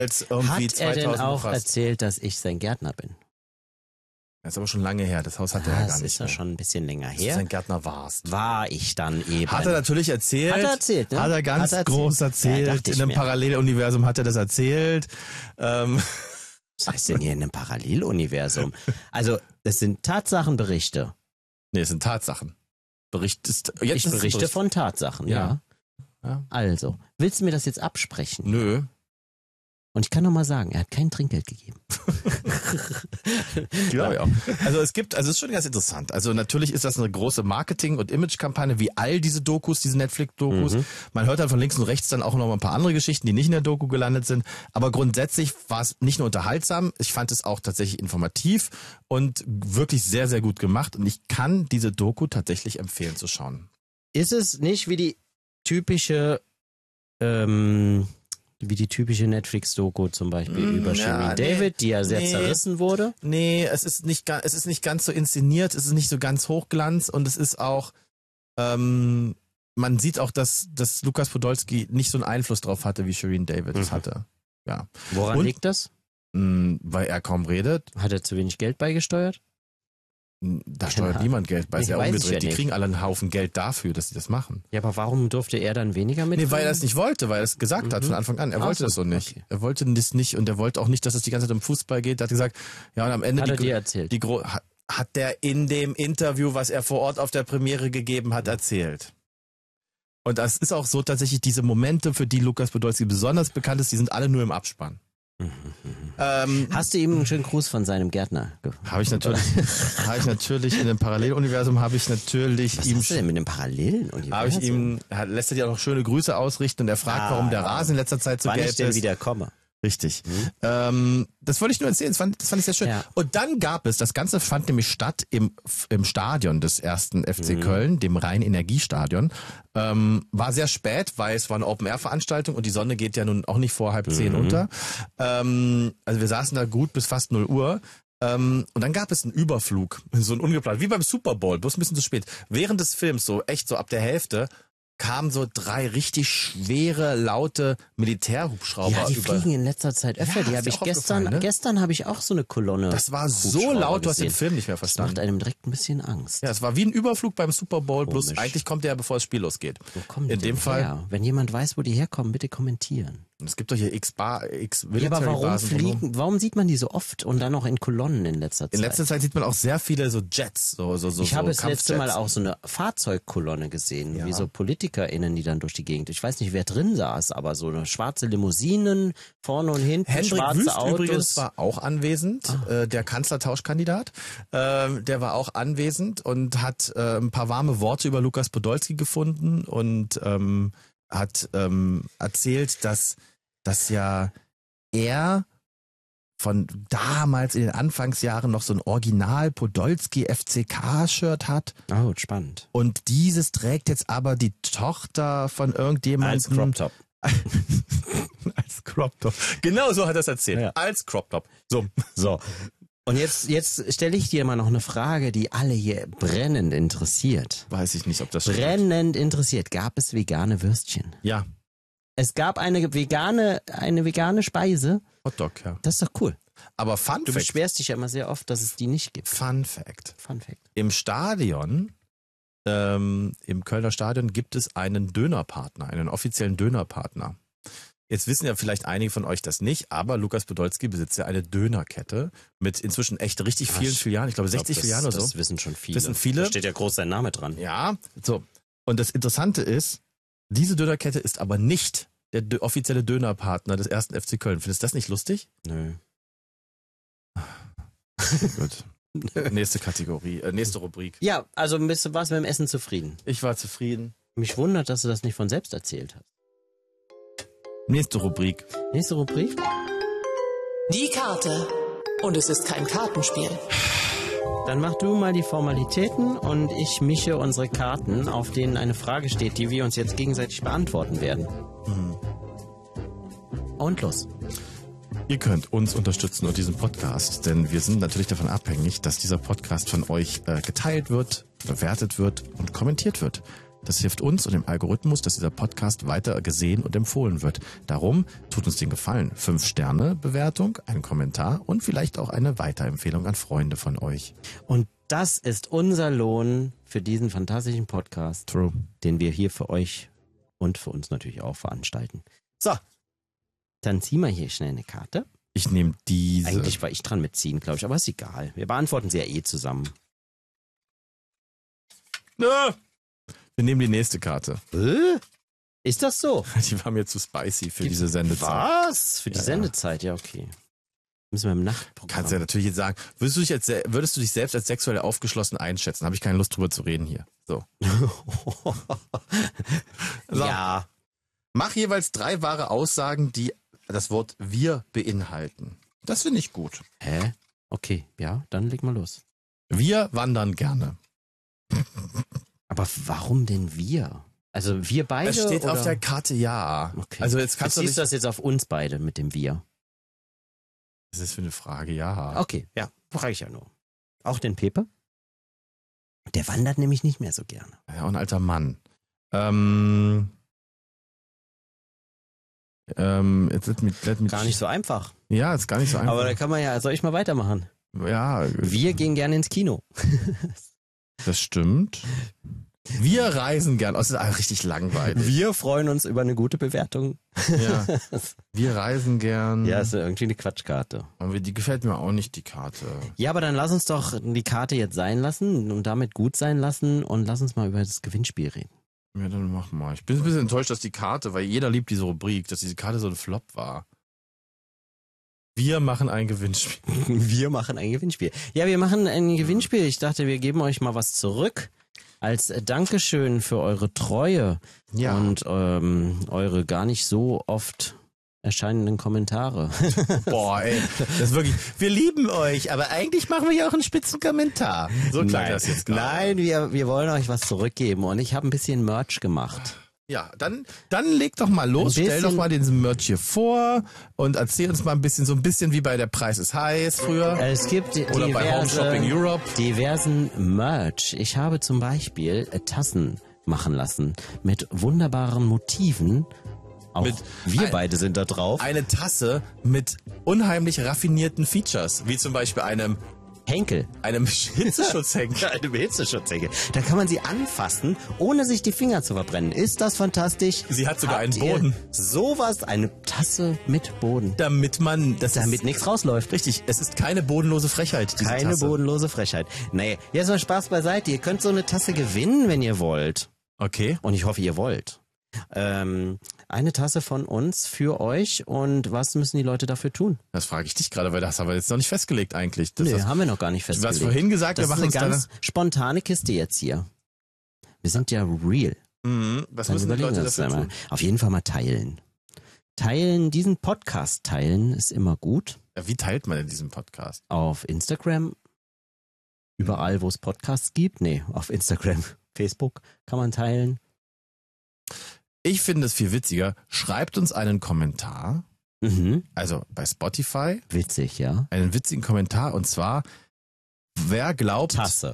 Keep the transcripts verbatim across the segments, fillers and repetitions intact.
Als irgendwie Hat er denn zweitausend auch fast. erzählt, dass ich sein Gärtner bin? Das ist aber schon lange her. Das Haus hat er ja Ah, gar das nicht ist ja mehr. schon ein bisschen länger Dass du her. sein Gärtner warst. War ich dann eben. Hat er natürlich erzählt. Hat er erzählt, ne? Hat er ganz Hat er erzählt. groß erzählt. Ja, dachte ich in einem mir. Paralleluniversum hat er das erzählt. Ähm, Was heißt denn hier in einem Paralleluniversum? Also, das sind Tatsachenberichte. nee, es sind Tatsachen. Bericht ist, jetzt Ich ist es berichte Bericht. von Tatsachen, Ja. ja. Ja. Also, willst du mir das jetzt absprechen? Nö. Und ich kann noch mal sagen, er hat kein Trinkgeld gegeben. Glaube ich auch. Also es gibt, also es ist schon ganz interessant. Also natürlich ist das eine große Marketing- und Image-Kampagne, wie all diese Dokus, diese Netflix-Dokus. Mhm. Man hört dann von links und rechts dann auch noch mal ein paar andere Geschichten, die nicht in der Doku gelandet sind. Aber grundsätzlich war es nicht nur unterhaltsam, ich fand es auch tatsächlich informativ und wirklich sehr, sehr gut gemacht. Und ich kann diese Doku tatsächlich empfehlen zu schauen. Ist es nicht wie die typische, ähm, wie die typische Netflix-Doku zum Beispiel Mm, über ja, Shirin nee, David, die ja sehr nee. zerrissen wurde? Nee, es ist nicht, ga- es ist nicht ganz so inszeniert, es ist nicht so ganz Hochglanz und es ist auch, ähm, man sieht auch, dass, dass Lukas Podolski nicht so einen Einfluss drauf hatte, wie Shirin David es Mhm. hatte. Ja. Woran Und- liegt das? Mm, weil er kaum redet. Hat er zu wenig Geld beigesteuert? Mm, Da steuert Keine niemand Geld bei, ist Ich ja weiß es umgedreht. ja Die nicht. kriegen alle einen Haufen Geld dafür, dass sie das machen. Ja, aber warum durfte er dann weniger mit? Nee, weil er es nicht wollte, weil er es gesagt hat Mhm. von Anfang an. Er Ach wollte so, das so nicht. okay. Er wollte das nicht und er wollte auch nicht, dass es die ganze Zeit um Fußball geht. Er hat gesagt, ja, und am Ende Hat er die, dir erzählt? die Gro hat, hat der in dem Interview, was er vor Ort auf der Premiere gegeben hat, erzählt. Und das ist auch so tatsächlich diese Momente, für die Lukas Podolski besonders bekannt ist, die sind alle nur im Abspann. Ähm, Hast du ihm einen schönen Gruß von seinem Gärtner? ge- habe ich natürlich, habe ich natürlich in dem Paralleluniversum habe ich natürlich Was ihm hast du denn mit dem parallelen Universum? habe ich ihm hat, lässt er dir auch noch schöne Grüße ausrichten und er fragt, Ah, warum der ja. Rasen in letzter Zeit so Wann gelb ich denn ist. wieder komme? Richtig. Mhm. Ähm, das wollte ich nur erzählen, das fand, das fand ich sehr schön. Ja. Und dann gab es, das Ganze fand nämlich statt im, im Stadion des ersten F C Mhm. Köln, dem Rhein-Energiestadion. Ähm, war sehr spät, weil es war eine Open-Air-Veranstaltung und die Sonne geht ja nun auch nicht vor halb zehn Mhm. unter. Ähm, also wir saßen da gut bis fast null Uhr. Ähm, und dann gab es einen Überflug, so ein ungeplant, wie beim Super Bowl, bloß ein bisschen zu spät. Während des Films, so echt so ab der Hälfte, kamen so drei richtig schwere, laute Militärhubschrauber Ja, die über. fliegen in letzter Zeit öfter. Ja, die ist habe dir ich auch gestern, aufgefallen, ne? gestern habe ich auch so eine Kolonne. Das war so Hubschrauber laut, du hast den gesehen. Film nicht mehr Das macht verstanden. einem direkt ein bisschen Angst. Ja, es war wie ein Überflug beim Super Bowl, bloß Komisch. eigentlich kommt der ja, bevor das Spiel losgeht. Wo kommen die In dem denn Fall- her? Wenn jemand weiß, wo die herkommen, bitte kommentieren. Und es gibt doch hier x Bar, x Ja, aber Military warum Basen drumherum. fliegen, warum sieht man die so oft und dann noch in Kolonnen in letzter Zeit? In letzter Zeit sieht man auch sehr viele so Jets, so so so ich habe so das letzte Mal Kampfjets. auch so eine Fahrzeugkolonne gesehen, Ja. wie so PolitikerInnen, die dann durch die Gegend. Ich weiß nicht, wer drin saß, aber so eine schwarze Limousinen, vorne und hinten, Hendrik schwarze Wüst Autos. übrigens war auch anwesend, äh, der Kanzlertauschkandidat. Ähm, der war auch anwesend und hat äh, ein paar warme Worte über Lukas Podolski gefunden und ähm, hat ähm, erzählt, dass, dass ja er von damals in den Anfangsjahren noch so ein Original Podolski F C K-Shirt hat Oh, spannend. und dieses trägt jetzt aber die Tochter von irgendjemandem. Als Crop Top. Als Crop Top. Genau so hat er es erzählt. Ja. Als Crop Top. So. So. Und jetzt, jetzt stelle ich dir mal noch eine Frage, die alle hier brennend interessiert. Weiß ich nicht, ob das stimmt. Brennend interessiert. Gab es vegane Würstchen? Ja, Es gab eine vegane, eine vegane Speise. Hotdog, ja. Das ist doch cool. Aber Fun Du Fact. beschwerst dich ja immer sehr oft, dass es die nicht gibt. Fun Fact. Fun Fact. Im Stadion, ähm, im Kölner Stadion gibt es einen Dönerpartner, einen offiziellen Dönerpartner. Jetzt wissen ja vielleicht einige von euch das nicht, aber Lukas Podolski besitzt ja eine Dönerkette mit inzwischen echt richtig vielen Ach, Filialen. Ich glaube Ich glaub, sechzig das, Filialen oder so. Das wissen schon viele. Das sind viele. Da steht ja groß sein Name dran. Ja, so. Und das Interessante ist, diese Dönerkette ist aber nicht der dö- offizielle Dönerpartner des ersten F C Köln. Findest du das nicht lustig? Nö. Gut. Nächste Kategorie, äh, nächste Rubrik. Ja, also bist du warst mit dem Essen zufrieden. Ich war zufrieden. Mich wundert, dass du das nicht von selbst erzählt hast. Nächste Rubrik. Nächste Rubrik. Die Karte. Und es ist kein Kartenspiel. Dann mach du mal die Formalitäten und ich mische unsere Karten, auf denen eine Frage steht, die wir uns jetzt gegenseitig beantworten werden. Mhm. Und los. Ihr könnt uns unterstützen und diesen Podcast, denn wir sind natürlich davon abhängig, dass dieser Podcast von euch äh, geteilt wird, bewertet wird und kommentiert wird. Das hilft uns und dem Algorithmus, dass dieser Podcast weiter gesehen und empfohlen wird. Darum tut uns den Gefallen. Fünf Sterne Bewertung, ein Kommentar und vielleicht auch eine Weiterempfehlung an Freunde von euch. Und das ist unser Lohn für diesen fantastischen Podcast, True. den wir hier für euch und für uns natürlich auch veranstalten. So, dann ziehen wir hier schnell eine Karte. Ich nehme diese. Eigentlich war ich dran mit ziehen, glaube ich, aber ist egal. Wir beantworten sie ja eh zusammen. Nö. Wir nehmen die nächste Karte. Äh? Ist das so? Die war mir zu spicy für diese Sendezeit. Was? Für die Ja, ja. Sendezeit, ja, okay. Müssen wir im Nachtprogramm. Kannst ja natürlich jetzt sagen, würdest du dich, jetzt, würdest du dich selbst als sexuell aufgeschlossen einschätzen? Habe ich keine Lust drüber zu reden hier. So. So. Ja. Mach jeweils drei wahre Aussagen, die das Wort wir beinhalten. Das finde ich gut. Hä? Okay, ja, dann leg mal los. Wir wandern gerne. Aber warum denn wir? Also wir beide? Es steht oder? auf der Karte ja. Okay. Also jetzt kannst du Beziehst nicht... du das jetzt auf uns beide mit dem wir? Das ist für eine Frage, ja. Okay, ja, frage ich ja nur. Auch den Pepe? Der wandert nämlich nicht mehr so gerne. Ja, auch ein alter Mann. Ähm... Ähm, jetzt let me, let me Gar nicht so einfach. Ja, ist gar nicht so einfach. Aber da kann man ja, soll ich mal weitermachen? Ja, Wir gehen gerne ins Kino. das stimmt. Wir reisen gern. Oh, das ist eigentlich richtig langweilig. Wir freuen uns über eine gute Bewertung. Ja. Wir reisen gern. Ja, ist ja irgendwie eine Quatschkarte. Aber die gefällt mir auch nicht, die Karte. Ja, aber dann lass uns doch die Karte jetzt sein lassen und damit gut sein lassen und lass uns mal über das Gewinnspiel reden. Ja, dann mach mal. Ich bin ein bisschen enttäuscht, dass die Karte, weil jeder liebt diese Rubrik, dass diese Karte so ein Flop war. Wir machen ein Gewinnspiel. Wir machen ein Gewinnspiel. Ja, wir machen ein Gewinnspiel. Ich dachte, wir geben euch mal was zurück. Als Dankeschön für eure Treue Ja. und ähm, eure gar nicht so oft erscheinenden Kommentare. Boah, ey, das ist wirklich, wir lieben euch, aber eigentlich machen wir ja auch einen spitzen Kommentar. So klang Nein, das jetzt gerade. Nein, wir, wir wollen euch was zurückgeben und ich habe ein bisschen Merch gemacht. Ja, dann, dann leg doch mal los, Ein stell doch bisschen- mal den Merch hier vor und erzähl uns mal ein bisschen, so ein bisschen wie bei der Preis ist heiß früher. Es gibt di- Oder bei Home Shopping diverse, Europe. diversen Merch. Ich habe zum Beispiel äh, Tassen machen lassen mit wunderbaren Motiven. Auch Mit wir ein- beide sind da drauf. Eine Tasse mit unheimlich raffinierten Features, wie zum Beispiel einem, Henkel. einem Hitzeschutzhenkel. Eine Hitzeschutzhecke. Da kann man sie anfassen, ohne sich die Finger zu verbrennen. Ist das fantastisch? Sie hat sogar Habt einen ihr Boden. Sowas, eine Tasse mit Boden. Damit man, das Damit ist, nichts rausläuft. richtig, es ist keine bodenlose Frechheit, diese Keine Tasse. bodenlose Frechheit. Nee, jetzt mal Spaß beiseite. Ihr könnt so eine Tasse gewinnen, wenn ihr wollt. Okay. Und ich hoffe, ihr wollt. Ähm, eine Tasse von uns für euch. Und was müssen die Leute dafür tun? Das frage ich dich gerade, weil das haben wir jetzt noch nicht festgelegt eigentlich. Das Nee, ist, haben wir noch gar nicht du festgelegt. hast vorhin gesagt, das wir machen ist uns eine da... ganz spontane Kiste jetzt hier. Wir sind ja real. Mhm, was Dann müssen die überlegen Leute wir uns dafür einmal. tun? Auf jeden Fall mal teilen. Teilen, diesen Podcast teilen ist immer gut. Ja, wie teilt man denn diesen Podcast? Auf Instagram, überall wo es Podcasts gibt. Nee, auf Instagram, Facebook kann man teilen. Ich finde es viel witziger. Schreibt uns einen Kommentar, Mhm. also bei Spotify, Witzig, ja. einen witzigen Kommentar und zwar, wer glaubt, Tasse.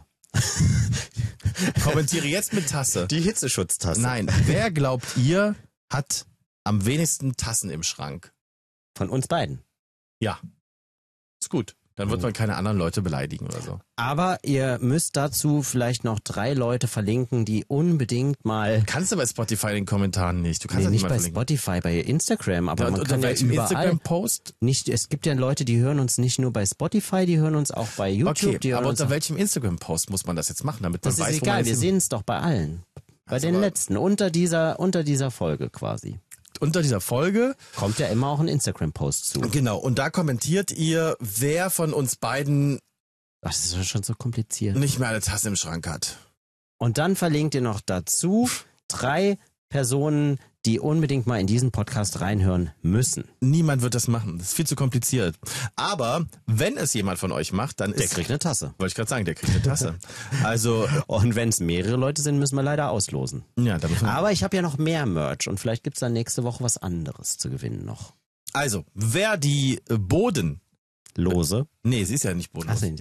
kommentiere jetzt mit Tasse. Die Hitzeschutztasse. Nein, wer glaubt ihr hat am wenigsten Tassen im Schrank? Von uns beiden. Ja, ist gut. Dann wird man keine anderen Leute beleidigen oder so. Aber ihr müsst dazu vielleicht noch drei Leute verlinken, die unbedingt mal... Kannst du bei Spotify in den Kommentaren nicht. Du kannst Nee, das nicht nicht bei mal verlinken. Spotify, bei Instagram, aber Ja, und man unter kann ja welchem überall... Instagram-Post? Nicht, es gibt ja Leute, die hören uns nicht nur bei Spotify, die hören uns auch bei YouTube. Okay, die hören aber uns unter auch, welchem Instagram-Post muss man das jetzt machen, damit man das weiß, ist wo man egal, jetzt wir hin- sehen es doch bei allen. Bei Also den aber- letzten, unter dieser, unter dieser Folge quasi. unter dieser Folge. Kommt ja immer auch ein Instagram-Post zu. Genau, und da kommentiert ihr, wer von uns beiden Ach, das ist schon so kompliziert. nicht mehr eine Tasse im Schrank hat. Und dann verlinkt ihr noch dazu drei Personen, die unbedingt mal in diesen Podcast reinhören müssen. Niemand wird das machen. Das ist viel zu kompliziert. Aber wenn es jemand von euch macht, dann Der ist... kriegt eine Tasse. Wollte ich gerade sagen, der kriegt eine Tasse. Also, Und wenn es mehrere Leute sind, müssen wir leider auslosen. ja, da müssen wir... Aber ich habe ja noch mehr Merch und vielleicht gibt's dann nächste Woche was anderes zu gewinnen noch. Also, wer die äh, Boden... Lose. Nee, sie ist ja nicht bodenlos. Achso, dieses.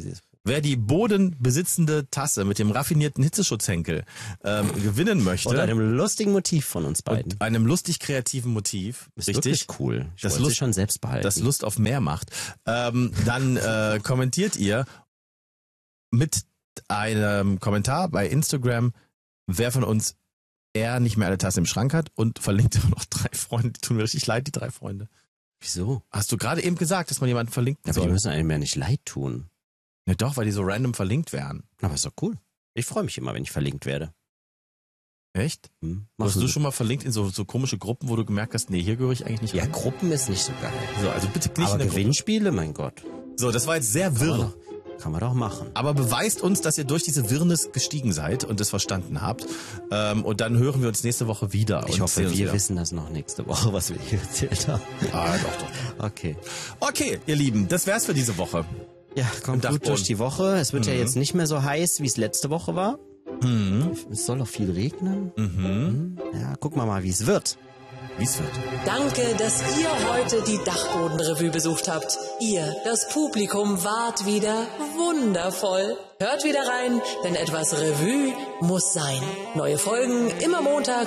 Wer die bodenbesitzende Tasse mit dem raffinierten Hitzeschutzhenkel ähm, gewinnen möchte. Und einem lustigen Motiv von uns beiden. Und einem lustig kreativen Motiv. Ist richtig wirklich cool. Ich das wollte Lust, sie schon selbst behalten. Das Lust auf mehr macht. Ähm, dann äh, kommentiert ihr mit einem Kommentar bei Instagram, wer von uns eher nicht mehr eine Tasse im Schrank hat und verlinkt auch noch drei Freunde. Die tun mir richtig leid, die drei Freunde. Wieso? Hast du gerade eben gesagt, dass man jemanden verlinken Ja, aber soll? die müssen einem ja nicht leid tun. Ja doch, weil die so random verlinkt werden. Aber ist doch cool. Ich freue mich immer, wenn ich verlinkt werde. Echt? Hm? Hast du schon mal verlinkt in so, so komische Gruppen, wo du gemerkt hast, nee, hier gehöre ich eigentlich nicht Ja, rein? Gruppen ist nicht so geil. So, also bitte nicht Aber in der Gewinnspiele, mein Gott. Gruppe. So, das war jetzt sehr Kann man wirr. doch, kann man doch machen. Aber beweist uns, dass ihr durch diese Wirrnis gestiegen seid und es verstanden habt. Ähm, und dann hören wir uns nächste Woche wieder. Ich und hoffe, sehen uns wir wieder. wissen das noch nächste Woche, was wir hier erzählt haben. Ah, doch, doch. Okay. Okay, ihr Lieben, das wär's für diese Woche. Ja, kommt Im gut Dachboden. durch die Woche. Es wird Mhm. ja jetzt nicht mehr so heiß, wie es letzte Woche war. Mhm. Es soll auch viel regnen. Mhm. Ja, gucken wir mal, wie es wird. Wie es wird. Danke, dass ihr heute die Dachbodenrevue besucht habt. Ihr, das Publikum, wart wieder wundervoll. Hört wieder rein, denn etwas Revue muss sein. Neue Folgen immer montags